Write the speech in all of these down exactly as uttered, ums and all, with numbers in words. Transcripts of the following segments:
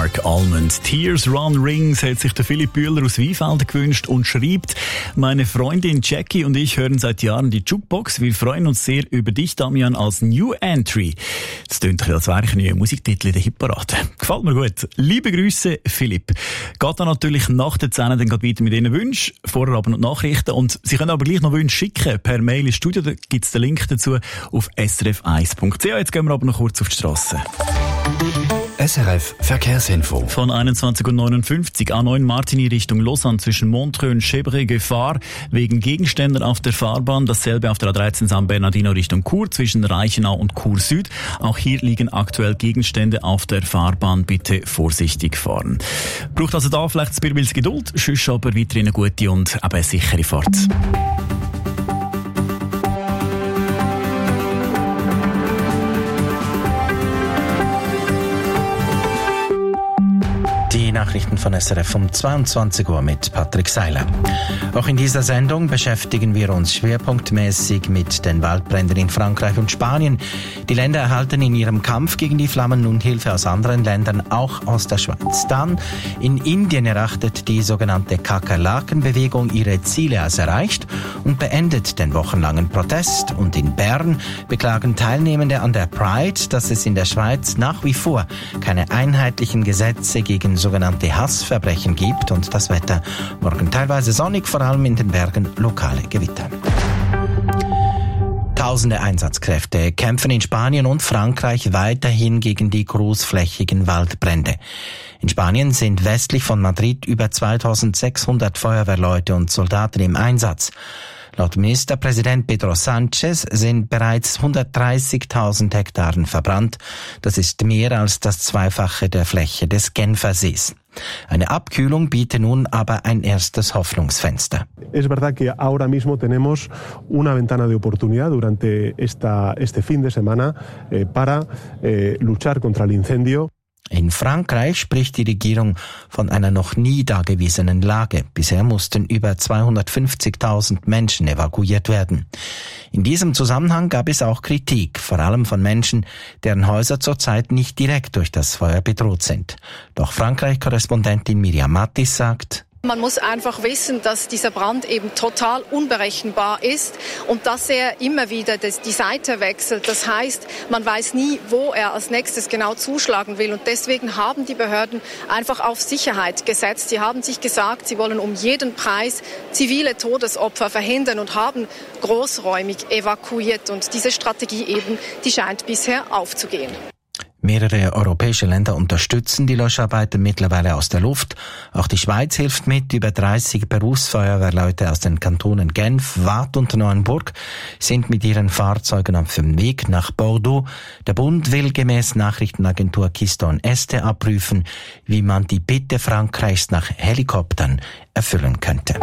Mark Almond. Tears Run Rings hat sich der Philipp Bühler aus Weinfelden gewünscht und schreibt: Meine Freundin Jackie und ich hören seit Jahren die Jukebox. Wir freuen uns sehr über dich, Damian, als New Entry. Das klingt als wäre ich ein neuer Musiktitel in der Hitparade. Gefällt mir gut. Liebe Grüße, Philipp. Geht dann natürlich nach der Szene dann geht weiter mit Ihren Wünschen, vorher aber noch Nachrichten. Und Sie können aber gleich noch Wünsche schicken per Mail ins Studio. Da gibt es den Link dazu auf s r f eins punkt c h. Jetzt gehen wir aber noch kurz auf die Strasse. S R F Verkehrsinfo. Von einundzwanzig Uhr neunundfünfzig A neun Martigny Richtung Lausanne zwischen Montreux und Chèvre Gefahr wegen Gegenständen auf der Fahrbahn. Dasselbe auf der A dreizehn San Bernardino Richtung Chur zwischen Reichenau und Chur Süd. Auch hier liegen aktuell Gegenstände auf der Fahrbahn. Bitte vorsichtig fahren. Braucht also da vielleicht ein bisschen Geduld, sonst aber weiterhin eine gute und eben eine sichere Fahrt. Nachrichten von S R F um zweiundzwanzig Uhr mit Patrick Seiler. Auch in dieser Sendung beschäftigen wir uns schwerpunktmäßig mit den Waldbränden in Frankreich und Spanien. Die Länder erhalten in ihrem Kampf gegen die Flammen nun Hilfe aus anderen Ländern, auch aus der Schweiz. Dann in Indien erachtet die sogenannte Kakerlakenbewegung ihre Ziele als erreicht und beendet den wochenlangen Protest. Und in Bern beklagen Teilnehmende an der Pride, dass es in der Schweiz nach wie vor keine einheitlichen Gesetze gegen sogenannte Hassverbrechen gibt und das Wetter morgen teilweise sonnig, vor allem in den Bergen lokale Gewitter. Tausende Einsatzkräfte kämpfen in Spanien und Frankreich weiterhin gegen die großflächigen Waldbrände. In Spanien sind westlich von Madrid über zweitausendsechshundert Feuerwehrleute und Soldaten im Einsatz. Laut Ministerpräsident Pedro Sánchez sind bereits hundertdreißigtausend Hektaren verbrannt. Das ist mehr als das Zweifache der Fläche des Genfersees. Eine Abkühlung bietet nun aber ein erstes Hoffnungsfenster. Es verdad que ahora mismo tenemos una ventana de oportunidad durante esta, este fin de semana eh, para eh, luchar contra el incendio. In Frankreich spricht die Regierung von einer noch nie dagewesenen Lage. Bisher mussten über zweihundertfünfzigtausend Menschen evakuiert werden. In diesem Zusammenhang gab es auch Kritik, vor allem von Menschen, deren Häuser zurzeit nicht direkt durch das Feuer bedroht sind. Doch Frankreich-Korrespondentin Miriam Mattis sagt: Man muss einfach wissen, dass dieser Brand eben total unberechenbar ist und dass er immer wieder die Seite wechselt. Das heißt, man weiß nie, wo er als nächstes genau zuschlagen will. Und deswegen haben die Behörden einfach auf Sicherheit gesetzt. Sie haben sich gesagt, sie wollen um jeden Preis zivile Todesopfer verhindern und haben großräumig evakuiert. Und diese Strategie eben, die scheint bisher aufzugehen. Mehrere europäische Länder unterstützen die Löscharbeiten mittlerweile aus der Luft. Auch die Schweiz hilft mit. Über dreißig Berufsfeuerwehrleute aus den Kantonen Genf, Waadt und Neuenburg sind mit ihren Fahrzeugen auf dem Weg nach Bordeaux. Der Bund will gemäß Nachrichtenagentur Keystone Este abprüfen, wie man die Bitte Frankreichs nach Helikoptern erfüllen könnte.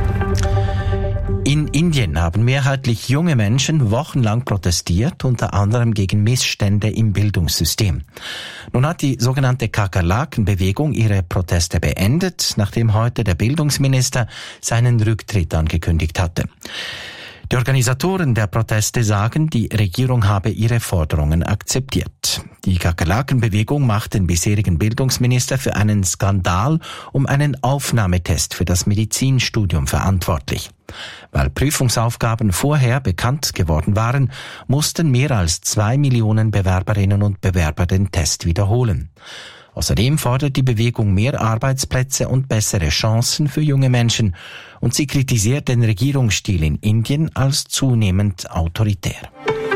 In Indien haben mehrheitlich junge Menschen wochenlang protestiert, unter anderem gegen Missstände im Bildungssystem. Nun hat die sogenannte Kakerlakenbewegung ihre Proteste beendet, nachdem heute der Bildungsminister seinen Rücktritt angekündigt hatte. Die Organisatoren der Proteste sagen, die Regierung habe ihre Forderungen akzeptiert. Die Kakerlakenbewegung macht den bisherigen Bildungsminister für einen Skandal um einen Aufnahmetest für das Medizinstudium verantwortlich. Weil Prüfungsaufgaben vorher bekannt geworden waren, mussten mehr als zwei Millionen Bewerberinnen und Bewerber den Test wiederholen. Außerdem fordert die Bewegung mehr Arbeitsplätze und bessere Chancen für junge Menschen und sie kritisiert den Regierungsstil in Indien als zunehmend autoritär.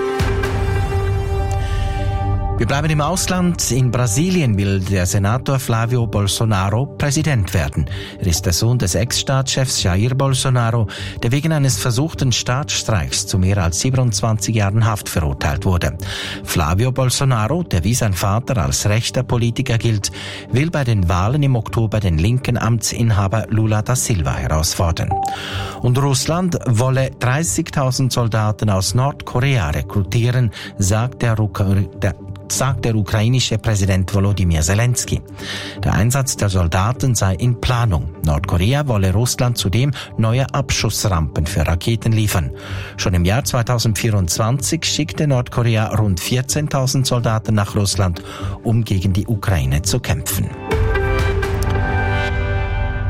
Wir bleiben im Ausland. In Brasilien will der Senator Flávio Bolsonaro Präsident werden. Er ist der Sohn des Ex-Staatschefs Jair Bolsonaro, der wegen eines versuchten Staatsstreiks zu mehr als siebenundzwanzig Jahren Haft verurteilt wurde. Flávio Bolsonaro, der wie sein Vater als rechter Politiker gilt, will bei den Wahlen im Oktober den linken Amtsinhaber Lula da Silva herausfordern. Und Russland wolle dreißigtausend Soldaten aus Nordkorea rekrutieren, sagt der, der sagt der ukrainische Präsident Volodymyr Zelensky. Der Einsatz der Soldaten sei in Planung. Nordkorea wolle Russland zudem neue Abschussrampen für Raketen liefern. Schon im Jahr zweitausendvierundzwanzig schickte Nordkorea rund vierzehntausend Soldaten nach Russland, um gegen die Ukraine zu kämpfen.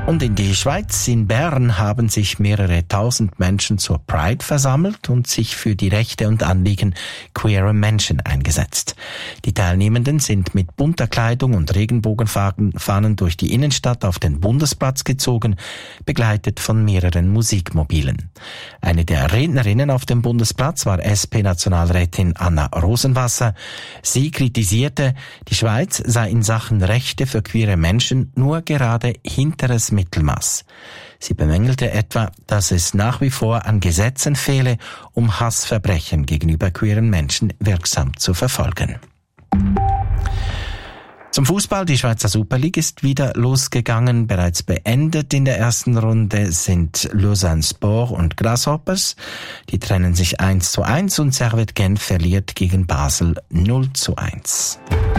Und in die Schweiz, in Bern, haben sich mehrere tausend Menschen zur Pride versammelt und sich für die Rechte und Anliegen queerer Menschen eingesetzt. Die Teilnehmenden sind mit bunter Kleidung und Regenbogenfahnen durch die Innenstadt auf den Bundesplatz gezogen, begleitet von mehreren Musikmobilen. Eine der Rednerinnen auf dem Bundesplatz war S P-Nationalrätin Anna Rosenwasser. Sie kritisierte, die Schweiz sei in Sachen Rechte für queere Menschen nur gerade hinteres Mittelmaß. Sie bemängelte etwa, dass es nach wie vor an Gesetzen fehle, um Hassverbrechen gegenüber queeren Menschen wirksam zu verfolgen. Zum Fußball, die Schweizer Super League ist wieder losgegangen. Bereits beendet in der ersten Runde sind Lausanne Sport und Grasshoppers. Die trennen sich eins zu eins und Servette Genf verliert gegen Basel null zu eins.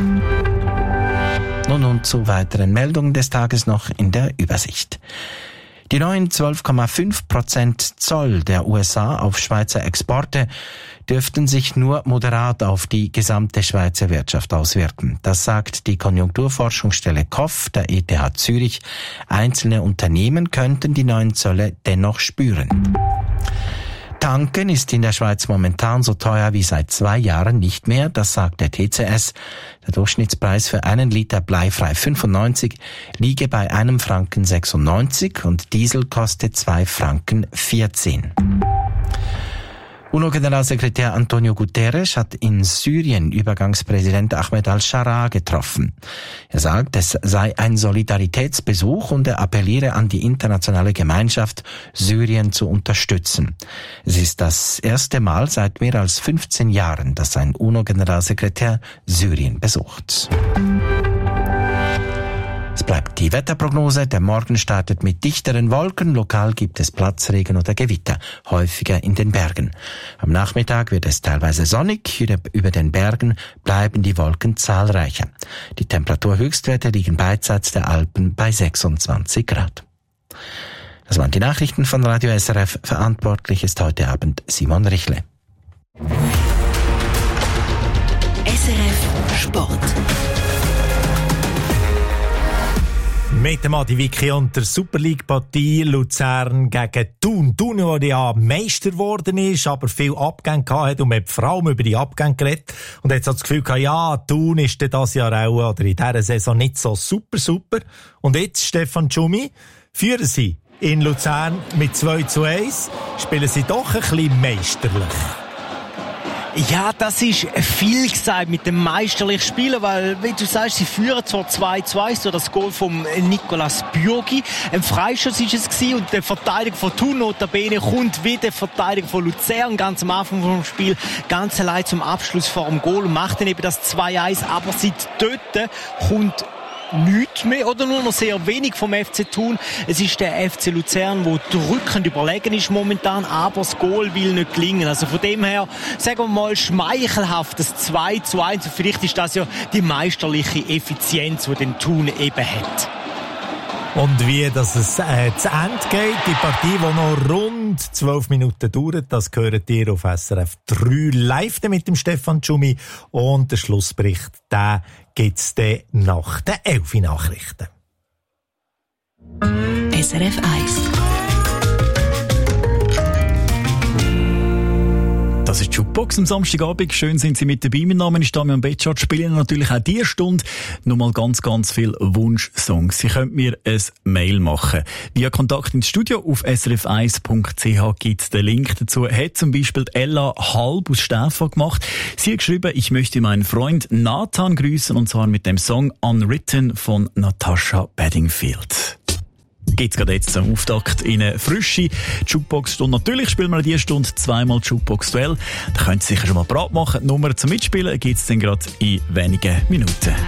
Nun und zu weiteren Meldungen des Tages noch in der Übersicht. Die neuen zwölf Komma fünf Prozent Zoll der U S A auf Schweizer Exporte dürften sich nur moderat auf die gesamte Schweizer Wirtschaft auswirken. Das sagt die Konjunkturforschungsstelle K O F der E T H Zürich. Einzelne Unternehmen könnten die neuen Zölle dennoch spüren. Tanken ist in der Schweiz momentan so teuer wie seit zwei Jahren nicht mehr, das sagt der T C S. Der Durchschnittspreis für einen Liter bleifrei fünfundneunzig liege bei einem Franken sechsundneunzig und Diesel kostet zwei Franken vierzehn. UNO-Generalsekretär Antonio Guterres hat in Syrien Übergangspräsident Ahmed al-Sharaa getroffen. Er sagt, es sei ein Solidaritätsbesuch und er appelliere an die internationale Gemeinschaft, Syrien zu unterstützen. Es ist das erste Mal seit mehr als fünfzehn Jahren, dass ein UNO-Generalsekretär Syrien besucht. Es bleibt die Wetterprognose. Der Morgen startet mit dichteren Wolken. Lokal gibt es Platzregen oder Gewitter, häufiger in den Bergen. Am Nachmittag wird es teilweise sonnig. Über den Bergen bleiben die Wolken zahlreicher. Die Temperaturhöchstwerte liegen beidseits der Alpen bei sechsundzwanzig Grad. Das waren die Nachrichten von Radio S R F. Verantwortlich ist heute Abend Simon Richle. S R F Sport. Mit dem Adi Vicky und der Super League-Partie Luzern gegen Thun. Thun, der ja Meister geworden ist, aber viel Abgänge gehabt hat und man hat vor allem über die Abgänge geredet. Und jetzt hat das Gefühl gehabt, ja, Thun ist das Jahr auch oder in dieser Saison nicht so super, super. Und jetzt, Stefan Tschumi, führen sie in Luzern mit zwei zu eins, spielen sie doch ein bisschen meisterlich. Ja, das ist viel gesagt mit dem meisterlichen Spielen, weil, wie du sagst, sie führen zwar zwei zu eins durch das Goal von Nicolas Bürgi. Ein Freischuss ist es gewesen und der Verteidiger von Thun notabene kommt wie der Verteidiger von Luzern ganz am Anfang vom Spiel ganz allein zum Abschluss vor dem Goal und macht dann eben das zwei eins. Aber seit dort kommt nichts mehr oder nur noch sehr wenig vom F C Thun. Es ist der F C Luzern, der drückend überlegen ist momentan, aber das Goal will nicht gelingen. Also von dem her, sagen wir mal, schmeichelhaft das zwei zu eins. Und vielleicht ist das ja die meisterliche Effizienz, die den Thun eben hat. Und wie das es äh, zu Ende geht, die Partie, die noch rund zwölf Minuten dauert, das gehört ihr auf S R F drei live mit dem Stefan Tschumi. Und der Schlussbericht, den gibt's dann nach den elf Nachrichten. S R F eins. Das ist die Jukebox am Samstagabend. Schön sind Sie mit dabei. Mein Name ist Damian Betschart. Spielen natürlich auch diese Stunde nochmal ganz, ganz viele Wunschsongs. Sie können mir ein Mail machen. Via Kontakt ins Studio auf s r f eins punkt c h gibt es den Link dazu. Hat zum Beispiel Ella Halb aus Stäfa gemacht. Sie hat geschrieben, ich möchte meinen Freund Nathan grüßen und zwar mit dem Song Unwritten von Natasha Bedingfield. Geht's gerade jetzt zum Auftakt in eine frische Jukebox-Stunde. Natürlich spielen wir in dieser Stunde zweimal Jukebox-Duell. Da könnt ihr sicher schon mal bereit machen. Die Nummer zum Mitspielen gibt's dann gerade in wenigen Minuten.